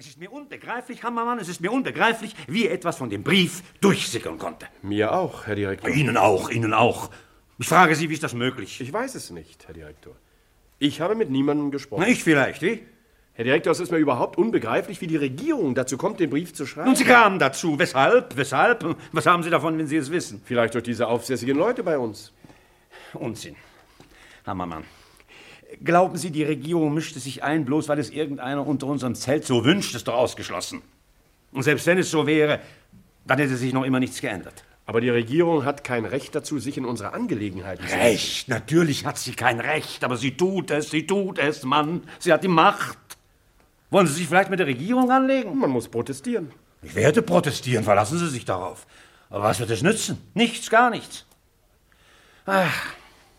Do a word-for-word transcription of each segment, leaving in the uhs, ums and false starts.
Es ist mir unbegreiflich, Hammermann, es ist mir unbegreiflich, wie etwas von dem Brief durchsickern konnte. Mir auch, Herr Direktor. Ihnen auch, Ihnen auch. Ich frage Sie, wie ist das möglich? Ich weiß es nicht, Herr Direktor. Ich habe mit niemandem gesprochen. Na, ich vielleicht, wie? Herr Direktor, es ist mir überhaupt unbegreiflich, wie die Regierung dazu kommt, den Brief zu schreiben. Und Sie kamen dazu. Weshalb? Weshalb? Was haben Sie davon, wenn Sie es wissen? Vielleicht durch diese aufsässigen Leute bei uns. Unsinn. Hammermann. Glauben Sie, die Regierung mischte sich ein, bloß weil es irgendeiner unter unserem Zelt so wünscht, ist doch ausgeschlossen. Und selbst wenn es so wäre, dann hätte sich noch immer nichts geändert. Aber die Regierung hat kein Recht dazu, sich in unsere Angelegenheiten zu mischen. Recht, natürlich hat sie kein Recht, aber sie tut es, sie tut es, Mann. Sie hat die Macht. Wollen Sie sich vielleicht mit der Regierung anlegen? Man muss protestieren. Ich werde protestieren, verlassen Sie sich darauf. Aber was wird es nützen? Nichts, gar nichts. Ach.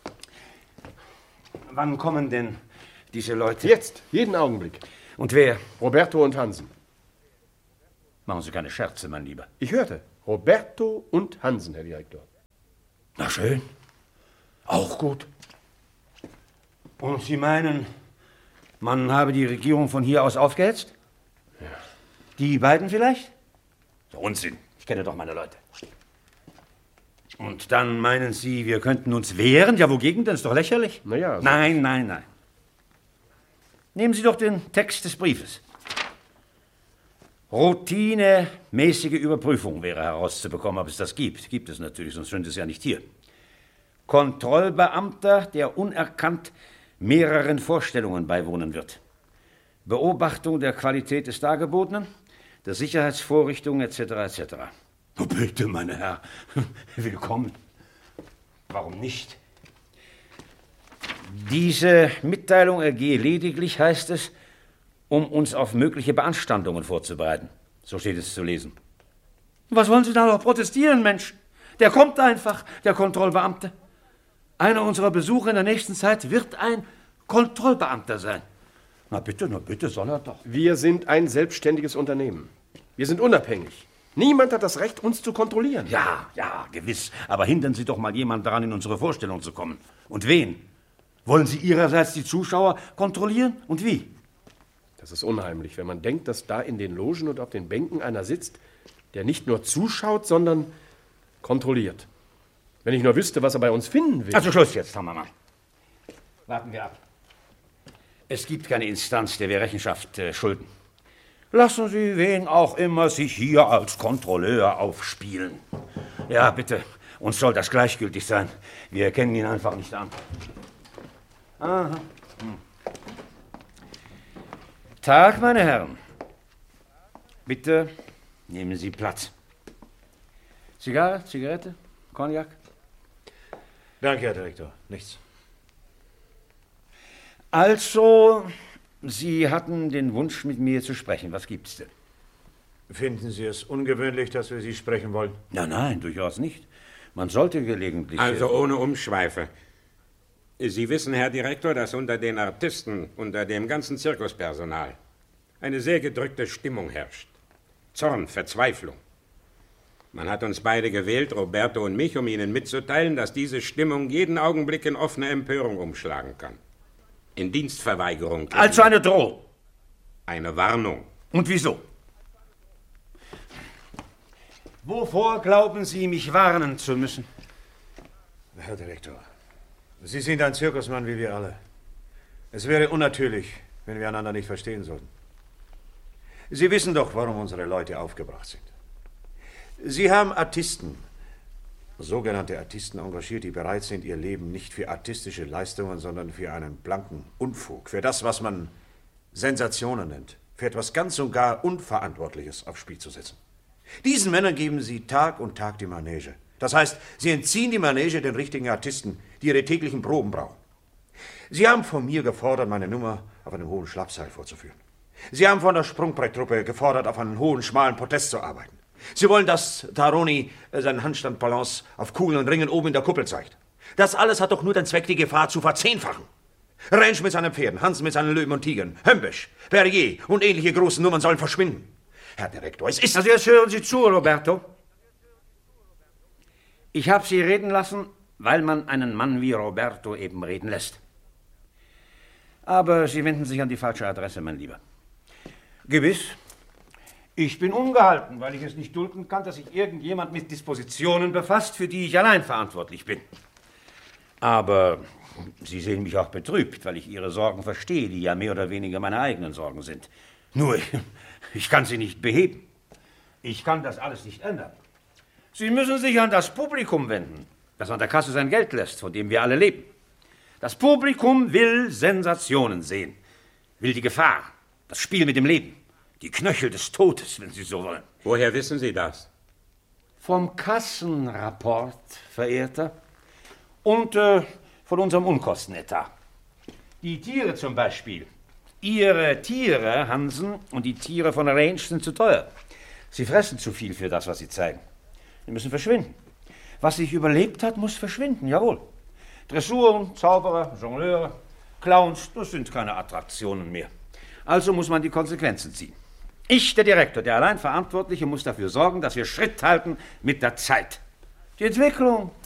Wann kommen denn diese Leute? Jetzt, jeden Augenblick. Und wer? Roberto und Hansen. Machen Sie keine Scherze, mein Lieber. Ich hörte. Roberto und Hansen, Herr Direktor. Na schön. Auch gut. Und Sie meinen, man habe die Regierung von hier aus aufgehetzt? Ja. Die beiden vielleicht? So Unsinn. Ich kenne doch meine Leute. Und dann meinen Sie, wir könnten uns wehren? Ja, wogegen denn? Ist doch lächerlich. Na ja, also nein, nein, nein. Nehmen Sie doch den Text des Briefes. Routinemäßige Überprüfung wäre herauszubekommen, ob es das gibt. Gibt es natürlich, sonst stünde es ja nicht hier. Kontrollbeamter, der unerkannt mehreren Vorstellungen beiwohnen wird. Beobachtung der Qualität des Dargebotenen, der Sicherheitsvorrichtungen et cetera et cetera. Oh, bitte, meine Herren, willkommen. Warum nicht? Diese Mitteilung ergehe lediglich, heißt es, um uns auf mögliche Beanstandungen vorzubereiten. So steht es zu lesen. Was wollen Sie da noch protestieren, Mensch? Der kommt einfach, der Kontrollbeamte. Einer unserer Besucher in der nächsten Zeit wird ein Kontrollbeamter sein. Na bitte, na bitte, soll er doch. Wir sind ein selbstständiges Unternehmen. Wir sind unabhängig. Niemand hat das Recht, uns zu kontrollieren. Ja, ja, gewiss. Aber hindern Sie doch mal jemanden daran, in unsere Vorstellung zu kommen. Und wen? Wollen Sie Ihrerseits die Zuschauer kontrollieren? Und wie? Das ist unheimlich, wenn man denkt, dass da in den Logen und auf den Bänken einer sitzt, der nicht nur zuschaut, sondern kontrolliert. Wenn ich nur wüsste, was er bei uns finden will. Also Schluss jetzt, Hammermann. Warten wir ab. Es gibt keine Instanz, der wir Rechenschaft äh, schulden. Lassen Sie wen auch immer sich hier als Kontrolleur aufspielen. Ja, bitte, uns soll das gleichgültig sein. Wir kennen ihn einfach nicht an. Aha. Hm. Tag, meine Herren. Bitte nehmen Sie Platz. Zigarre, Zigarette, Cognac? Danke, Herr Direktor. Nichts. Also, Sie hatten den Wunsch, mit mir zu sprechen. Was gibt's denn? Finden Sie es ungewöhnlich, dass wir Sie sprechen wollen? Nein, nein, durchaus nicht. Man sollte gelegentlich... Also ohne Umschweife. Sie wissen, Herr Direktor, dass unter den Artisten, unter dem ganzen Zirkuspersonal eine sehr gedrückte Stimmung herrscht. Zorn, Verzweiflung. Man hat uns beide gewählt, Roberto und mich, um Ihnen mitzuteilen, dass diese Stimmung jeden Augenblick in offene Empörung umschlagen kann. In Dienstverweigerung. Also eine Drohung. Eine Warnung. Und wieso? Wovor glauben Sie, mich warnen zu müssen? Herr Direktor, Sie sind ein Zirkusmann wie wir alle. Es wäre unnatürlich, wenn wir einander nicht verstehen sollten. Sie wissen doch, warum unsere Leute aufgebracht sind. Sie haben Artisten, sogenannte Artisten engagiert, die bereit sind, ihr Leben nicht für artistische Leistungen, sondern für einen blanken Unfug, für das, was man Sensationen nennt, für etwas ganz und gar Unverantwortliches aufs Spiel zu setzen. Diesen Männern geben Sie Tag und Tag die Manege. Das heißt, sie entziehen die Manege den richtigen Artisten, die ihre täglichen Proben brauchen. Sie haben von mir gefordert, meine Nummer auf einem hohen Schlappseil vorzuführen. Sie haben von der Sprungbretttruppe gefordert, auf einen hohen, schmalen Podest zu arbeiten. Sie wollen, dass Taroni seinen Handstandbalance auf Kugeln und Ringen oben in der Kuppel zeigt. Das alles hat doch nur den Zweck, die Gefahr zu verzehnfachen. Rentsch mit seinen Pferden, Hansen mit seinen Löwen und Tigern, Hömbesch, Perrier und ähnliche großen Nummern sollen verschwinden. Herr Direktor, es ist... Also jetzt hören Sie zu, Roberto. Ich habe Sie reden lassen, weil man einen Mann wie Roberto eben reden lässt. Aber Sie wenden sich an die falsche Adresse, mein Lieber. Gewiss, Ich bin ungehalten, weil ich es nicht dulden kann, dass sich irgendjemand mit Dispositionen befasst, für die ich allein verantwortlich bin. Aber Sie sehen mich auch betrübt, weil ich Ihre Sorgen verstehe, die ja mehr oder weniger meine eigenen Sorgen sind. Nur, ich kann sie nicht beheben. Ich kann das alles nicht ändern. Sie müssen sich an das Publikum wenden, das an der Kasse sein Geld lässt, von dem wir alle leben. Das Publikum will Sensationen sehen, will die Gefahr, das Spiel mit dem Leben, die Knöchel des Todes, wenn Sie so wollen. Woher wissen Sie das? Vom Kassenrapport, Verehrter, und äh, von unserem Unkostenetat. Die Tiere zum Beispiel. Ihre Tiere, Hansen, und die Tiere von Range sind zu teuer. Sie fressen zu viel für das, was sie zeigen. Sie müssen verschwinden. Was sich überlebt hat, muss verschwinden, jawohl. Dressuren, Zauberer, Jongleure, Clowns, das sind keine Attraktionen mehr. Also muss man die Konsequenzen ziehen. Ich, der Direktor, der allein Verantwortliche, muss dafür sorgen, dass wir Schritt halten mit der Zeit. Die Entwicklung